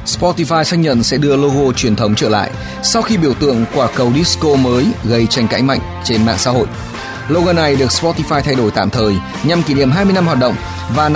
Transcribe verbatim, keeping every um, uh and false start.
Spotify xác nhận sẽ đưa logo truyền thống trở lại sau khi biểu tượng quả cầu disco mới gây tranh cãi mạnh trên mạng xã hội. Logo này được Spotify thay đổi tạm thời nhằm kỷ niệm hai mươi năm hoạt động và